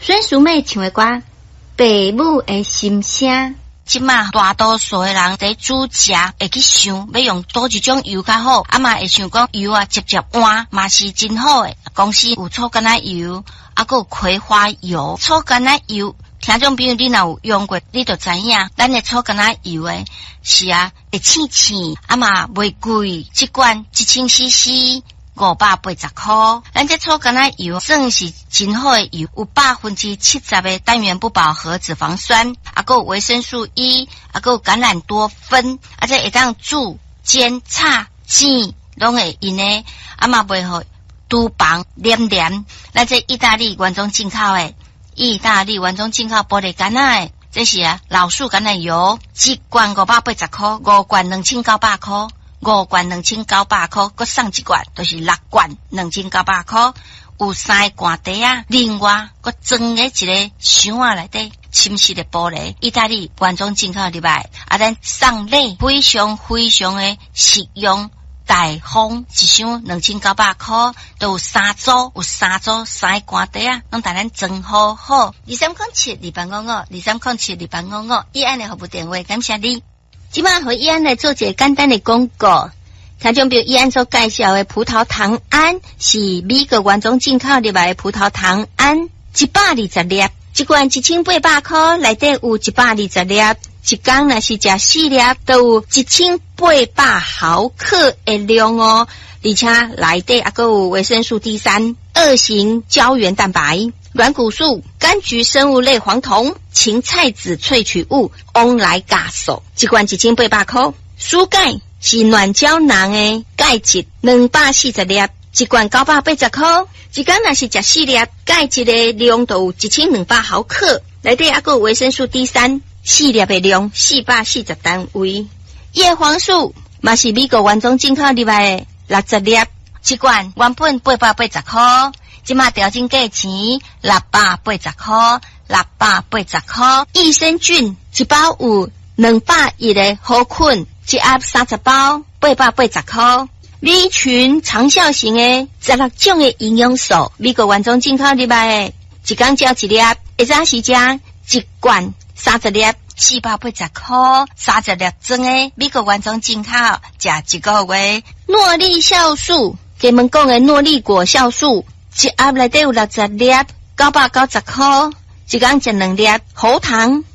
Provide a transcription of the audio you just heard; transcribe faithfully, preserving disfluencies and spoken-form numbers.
孙淑妹唱的歌，爸母的心声。 即马大多数的人在煮食会去想要用倒一种油较好，啊嘛会想讲油啊直接换嘛是真好诶。公司有醋橄榄油，啊还有葵花油。醋橄榄油，听众朋友你若有用过，你就知影，咱的醋橄榄油诶是啊会青青，啊嘛袂贵，一罐一千 C C。五百八十块，咱这醋橄榄油算是真好的油，有百分之七十的单元不饱和脂肪酸，啊，还有维生素 E， 啊，还有橄榄多酚，啊，这会当煮、煎、炒、煎，拢会用的，啊嘛袂好厨房黏黏。咱这意大利原装进口的，意大利原装进口玻璃橄榄的，这是啊老树橄榄油，一罐五百八十块，五罐两千九百块。五罐两千九百块，佮送一罐，就是六罐两千九百块。有三个罐底啊，另外佮装喺一个箱仔内底，深色的玻璃，意大利原装进口入来，啊，咱送礼非常非常的实用大方，一箱两千九百块，都有三组，有三组三个罐底啊，拢带咱装好好。二三空七二八五五，二三空七二八五五，以安的服务电话，感谢你。今晚和依安来做一个简单的广告，听众朋友依安所介绍的葡萄糖胺是美国原装进口入来的葡萄糖胺，一百二十粒，一罐一千八百块，内底有一百二十粒，一天若是食四粒，都有一千八百毫克的量哦，而且内底还有维生素 D 三、二型胶原蛋白。软骨素、柑橘生物类黄酮、芹菜籽萃取物、翁来嘎素，一罐一千八百块。输钙是软胶囊的钙质，两百四十粒，一罐九百八十块。一天若是食四粒，钙质的量就有一千两百毫克，内底还有维生素 D 三，四粒的量四百四十单位。叶黄素嘛是美国原装进口入来的六十粒，一罐原本八百八十块。今嘛调整价钱六百八十块，六百八十块。益生菌一包有两百一的好菌，一盒三十包，八百八十块。米群长效型的十六种的营养素，美国原装进口入来的，一天交一粒，一早时食一罐三十粒，四百八十块，三十粒装的，美国原装进口，食一个月。诺丽酵素，给们讲的诺丽果酵素。一盒内底有六十粒，九百九十块，一天食两粒。喉糖